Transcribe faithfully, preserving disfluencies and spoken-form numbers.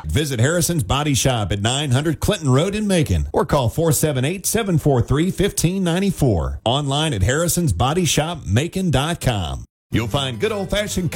Visit Harrison's Body Shop at nine hundred Clinton Road in Macon or call four seven eight, seven four three, one five nine four. Online at harrisons body shop macon dot com. You'll find good old-fashioned